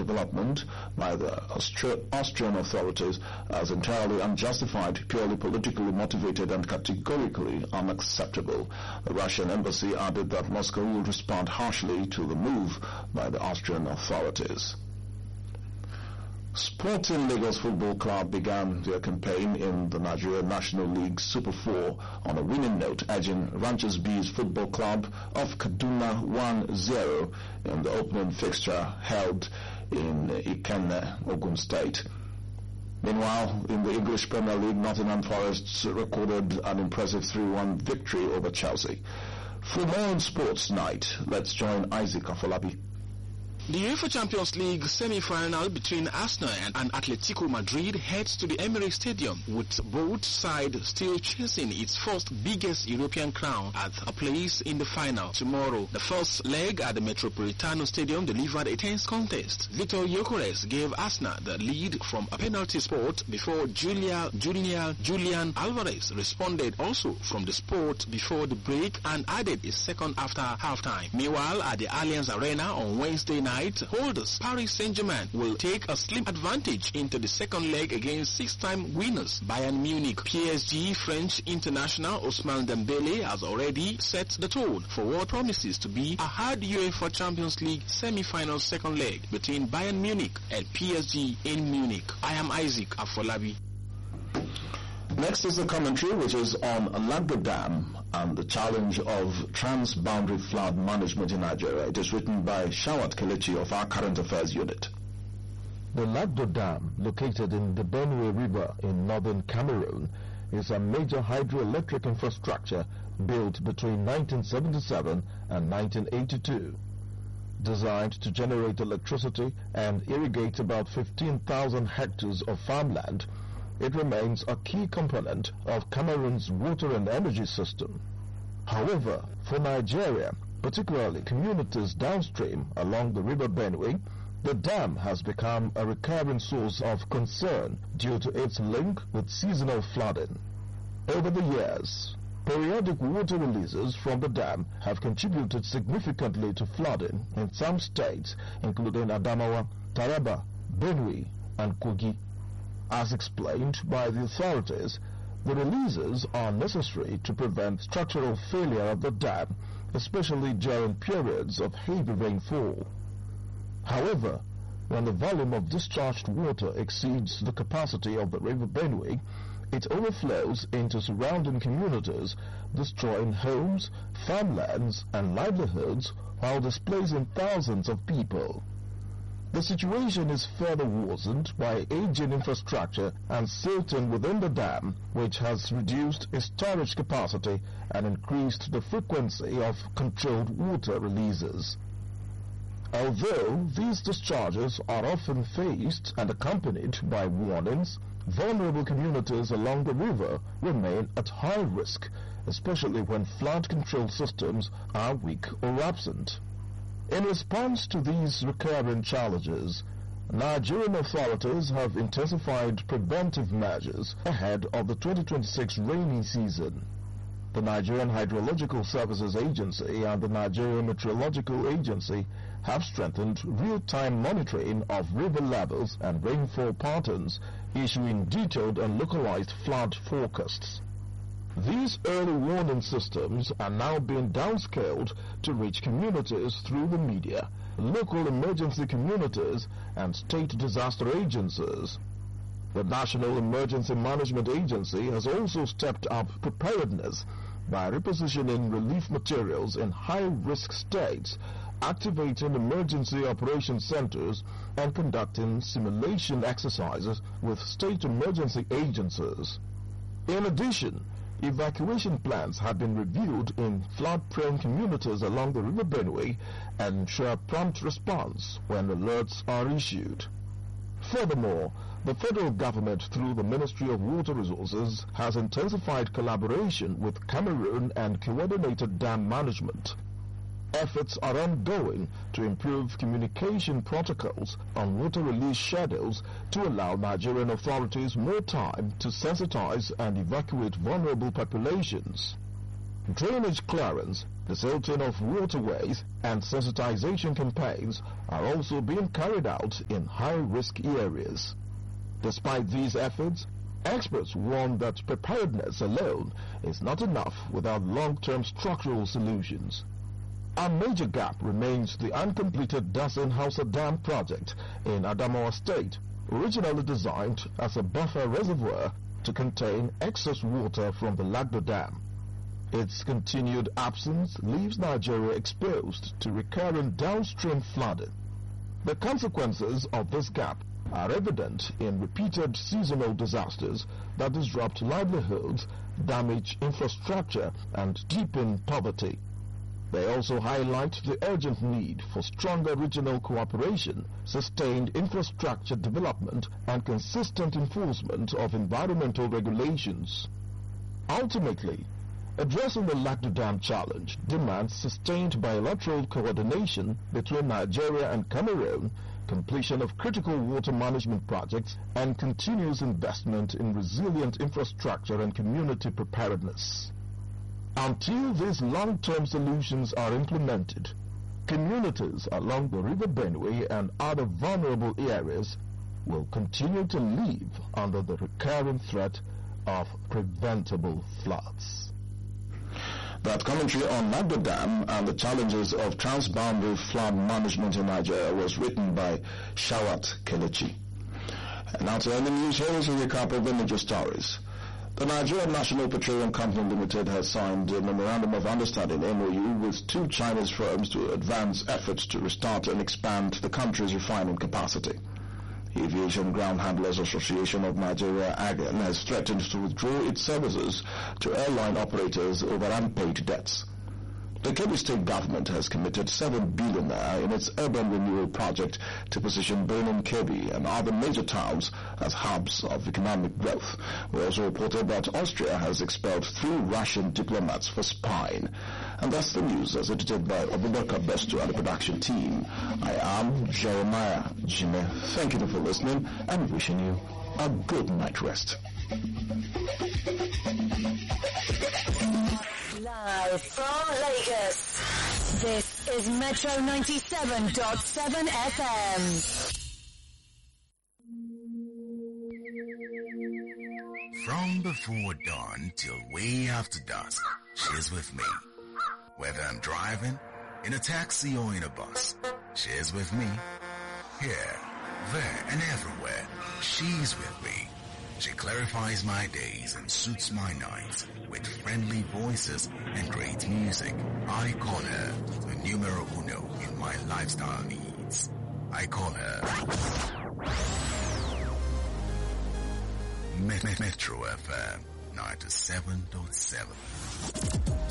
development by the Austrian authorities as entirely unjustified, purely politically motivated and categorically unacceptable. The Russian embassy added that Moscow will respond harshly to the move by the Austrian authorities. Sporting Lagos Football Club began their campaign in the Nigerian National League Super 4 on a winning note, edging Ranchers Bees Football Club of Kaduna 1-0 in the opening fixture held in Ikenne, Ogun State. Meanwhile, in the English Premier League, Nottingham Forest recorded an impressive 3-1 victory over Chelsea. For more on sports tonight, let's join Isaac Afolabi. The UEFA Champions League semi-final between Arsenal and Atletico Madrid heads to the Emirates Stadium, with both sides still chasing its first biggest European crown at a place in the final tomorrow. The first leg at the Metropolitano Stadium delivered a tense contest. Victor Gyökeres gave Arsenal the lead from a penalty spot before Julian Alvarez responded also from the spot before the break and added a second after halftime. Meanwhile, at the Allianz Arena on Wednesday night, holders Paris Saint-Germain will take a slim advantage into the second leg against six-time winners Bayern Munich. PSG French international Ousmane Dembele has already set the tone for what promises to be a hard UEFA Champions League semi-final second leg between Bayern Munich and PSG in Munich. I am Isaac Afolabi. Next is the commentary, which is on Lagdo Dam and the challenge of trans-boundary flood management in Nigeria. It is written by Shawat Kelechi of our Current Affairs Unit. The Lagdo Dam, located in the Benue River in northern Cameroon, is a major hydroelectric infrastructure built between 1977 and 1982. Designed to generate electricity and irrigate about 15,000 hectares of farmland, it remains a key component of Cameroon's water and energy system. However, for Nigeria, particularly communities downstream along the river Benue, the dam has become a recurring source of concern due to its link with seasonal flooding. Over the years, periodic water releases from the dam have contributed significantly to flooding in some states, including Adamawa, Taraba, Benue, and Kogi. As explained by the authorities, the releases are necessary to prevent structural failure of the dam, especially during periods of heavy rainfall. However, when the volume of discharged water exceeds the capacity of the river Benue, it overflows into surrounding communities, destroying homes, farmlands, and livelihoods while displacing thousands of people. The situation is further worsened by aging infrastructure and silting within the dam, which has reduced its storage capacity and increased the frequency of controlled water releases. Although these discharges are often faced and accompanied by warnings, vulnerable communities along the river remain at high risk, especially when flood control systems are weak or absent. In response to these recurring challenges, Nigerian authorities have intensified preventive measures ahead of the 2026 rainy season. The Nigerian Hydrological Services Agency and the Nigerian Meteorological Agency have strengthened real-time monitoring of river levels and rainfall patterns, issuing detailed and localized flood forecasts. These early warning systems are now being downscaled to reach communities through the media, local emergency communities, and state disaster agencies. The National Emergency Management Agency has also stepped up preparedness by repositioning relief materials in high-risk states, activating emergency operation centers, and conducting simulation exercises with state emergency agencies. In addition, evacuation plans have been reviewed in flood-prone communities along the River Benue and ensure prompt response when alerts are issued. Furthermore, the federal government, through the Ministry of Water Resources, has intensified collaboration with Cameroon and coordinated dam management. Efforts are ongoing to improve communication protocols on water release schedules to allow Nigerian authorities more time to sensitize and evacuate vulnerable populations. Drainage clearance The silting of waterways and sensitization campaigns are also being carried out in high-risk areas. Despite these efforts, experts warn that preparedness alone is not enough without long-term structural solutions. A major gap remains the uncompleted Dasin Hausa Dam project in Adamawa State, originally designed as a buffer reservoir to contain excess water from the Lagdo Dam. Its continued absence leaves Nigeria exposed to recurrent downstream flooding. The consequences of this gap are evident in repeated seasonal disasters that disrupt livelihoods, damage infrastructure, and deepen poverty. They also highlight the urgent need for stronger regional cooperation, sustained infrastructure development, and consistent enforcement of environmental regulations. Ultimately, addressing the Lagdo Dam challenge demands sustained bilateral coordination between Nigeria and Cameroon, completion of critical water management projects, and continuous investment in resilient infrastructure and community preparedness. Until these long-term solutions are implemented, communities along the River Benue and other vulnerable areas will continue to live under the recurring threat of preventable floods. That commentary on Lagdo Dam and the challenges of transboundary flood management in Nigeria was written by Shawat Kelechi. And now to end the news, here is a recap of the major stories. The Nigerian National Petroleum Company Limited has signed a Memorandum of Understanding (MOU) with two Chinese firms to advance efforts to restart and expand the country's refining capacity. Aviation Ground Handlers Association of Nigeria (AGAN) has threatened to withdraw its services to airline operators over unpaid debts. The Kebbi State government has committed 7 billion naira in its urban renewal project to position Birnin Kebbi and other major towns as hubs of economic growth. We also reported that Austria has expelled 3 Russian diplomats for spying. And that's the news as edited by Abubakar Bestu and the production team. I am Jeremiah Jime. Thank you for listening and wishing you a good night rest. Live from Lagos, this is Metro 97.7 FM. From before dawn till way after dusk, she's with me. Whether I'm driving, in a taxi or in a bus, she's with me. Here, there and everywhere, she's with me. She clarifies my days and suits my nights with friendly voices and great music. I call her the numero uno in my lifestyle needs. I call her Metro FM 97.7.